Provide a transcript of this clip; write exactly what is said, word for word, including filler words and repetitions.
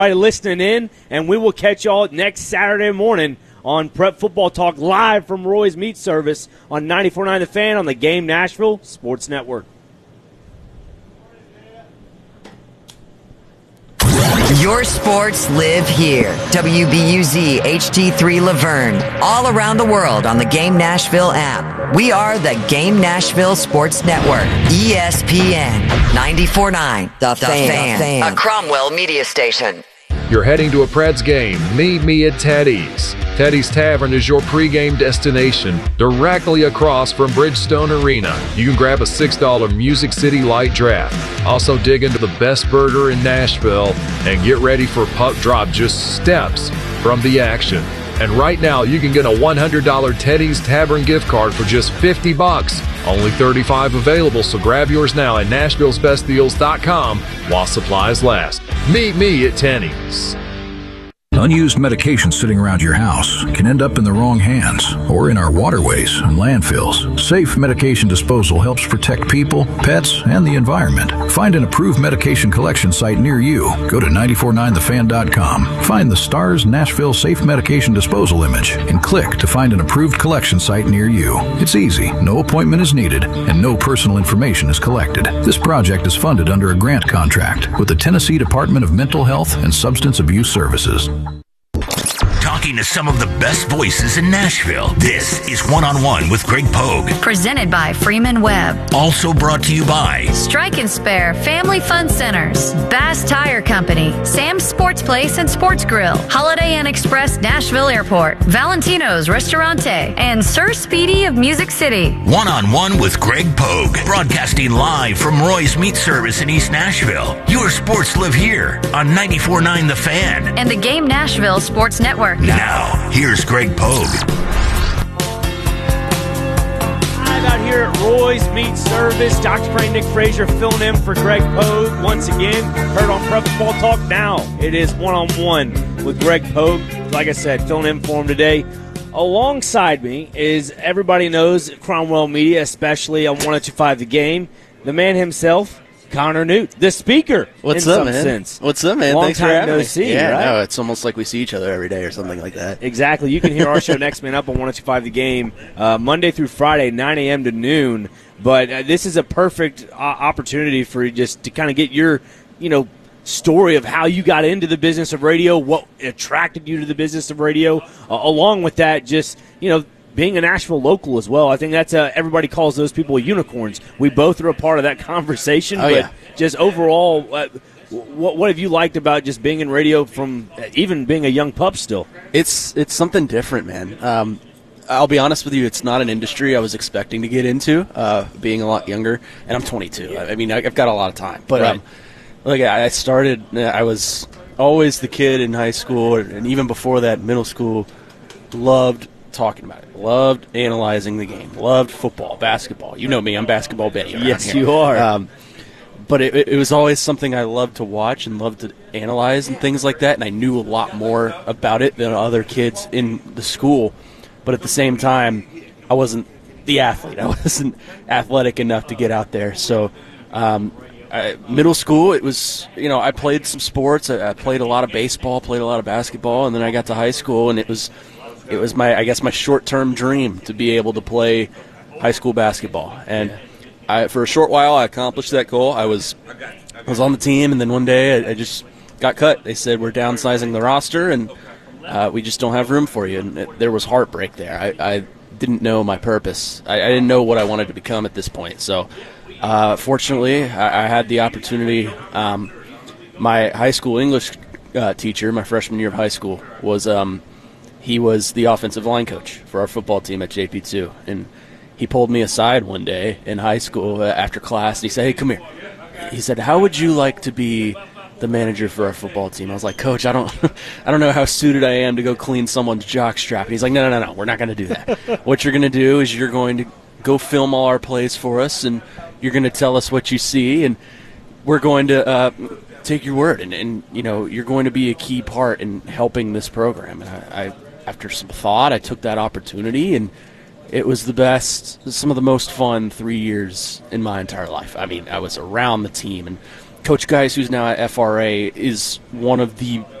listening in, and we will catch y'all next Saturday morning on Prep Football Talk live from Roy's Meat Service on ninety-four point nine The Fan on the Game Nashville Sports Network. Your sports live here. W B U Z H D three Laverne. All around the world on the Game Nashville app. We are the Game Nashville Sports Network. E S P N ninety-four point nine The, the Fan. Fan. A Cromwell media station. You're heading to a Preds game. Meet me at Teddy's. Teddy's Tavern is your pregame destination, directly across from Bridgestone Arena. You can grab a six dollar Music City Light Draft. Also dig into the best burger in Nashville and get ready for puck drop just steps from the action. And right now, you can get a one hundred dollar Teddy's Tavern gift card for just fifty bucks. Only thirty-five available, so grab yours now at Nashville's Best Deals dot com while supplies last. Meet me at Teddy's. Unused medication sitting around your house can end up in the wrong hands or in our waterways and landfills. Safe medication disposal helps protect people, pets, and the environment. Find an approved medication collection site near you. Go to nine four nine the fan dot com. Find the STARS Nashville Safe Medication Disposal image and click to find an approved collection site near you. It's easy, no appointment is needed, and no personal information is collected. This project is funded under a grant contract with the Tennessee Department of Mental Health and Substance Abuse Services. Talking to some of the best voices in Nashville. This is One-on-One with Greg Pogue. Presented by Freeman Webb. Also brought to you by Strike and Spare Family Fun Centers, Bass Tire Company, Sam's Sports Place and Sports Grill, Holiday Inn Express Nashville Airport, Valentino's Restaurante, and Sir Speedy of Music City. One-on-One with Greg Pogue. Broadcasting live from Roy's Meat Service in East Nashville. Your sports live here on ninety-four point nine The Fan. And the Game Nashville Sports Network. Now, here's Greg Pogue. Live out here at Roy's Meat Service. Doctor Frank Nick Frazier filling in for Greg Pogue once again. Heard on Prep Football Talk. Now it is one-on-one with Greg Pogue. Like I said, filling in for him today. Alongside me is everybody knows Cromwell Media, especially on one oh two point five The Game. The man himself, Connor Newt, the speaker. What's in up, some man? Sense. What's up, man? Long Thanks time for having no me. see, yeah, right? no, it's almost like we see each other every day or something like that. Exactly. You can hear our show Next Man Up on one oh two point five The Game uh, Monday through Friday, nine a.m. to noon. But uh, this is a perfect uh, opportunity for you just to kind of get your, you know, story of how you got into the business of radio, what attracted you to the business of radio. Uh, along with that, just, you know, being a Nashville local as well. I think that's uh, everybody calls those people unicorns. We both are a part of that conversation. Oh, but yeah. Just overall, uh, what, what have you liked about just being in radio from uh, even being a young pup still? It's it's something different, man. Um, I'll be honest with you, it's not an industry I was expecting to get into, uh, being a lot younger. And I'm twenty-two. I, I mean, I've got a lot of time. But right. um, like I started, I was always the kid in high school, and even before that, middle school, loved talking about it. Loved analyzing the game. Loved football, basketball. You know me, I'm basketball Betty. Yes, here. you are. Um, but it, it was always something I loved to watch and loved to analyze and things like that, and I knew a lot more about it than other kids in the school. But at the same time, I wasn't the athlete. I wasn't athletic enough to get out there. So um, I, middle school, it was, you know, I played some sports. I, I played a lot of baseball, played a lot of basketball, and then I got to high school, and it was – It was my, I guess, my short-term dream to be able to play high school basketball, and I, for a short while, I accomplished that goal. I was, I was on the team, and then one day, I, I just got cut. They said we're downsizing the roster, and uh, we just don't have room for you. And it, there was heartbreak there. I, I didn't know my purpose. I, I didn't know what I wanted to become at this point. So, uh, fortunately, I, I had the opportunity. Um, my high school English uh, teacher, my freshman year of high school, was. Um, He was the offensive line coach for our football team at J P two, and he pulled me aside one day in high school after class, and he said, "Hey, come here." He said, "How would you like to be the manager for our football team?" I was like, "Coach, I don't, I don't know how suited I am to go clean someone's jock strap." And he's like, "No, no, no, no, we're not going to do that. What you're going to do is you're going to go film all our plays for us, and you're going to tell us what you see, and we're going to uh, take your word, and, and you know, you're going to be a key part in helping this program." And I. I After some thought, I took that opportunity, and it was the best, some of the most fun three years in my entire life. I mean, I was around the team, and Coach Geis, who's now at F R A, is one of the